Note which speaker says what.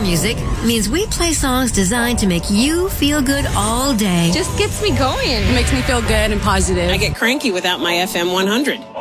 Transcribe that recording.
Speaker 1: music means we play songs designed to make you feel good all day.
Speaker 2: Just gets me going.
Speaker 3: It makes me feel good and positive.
Speaker 4: I get cranky without my FM 100.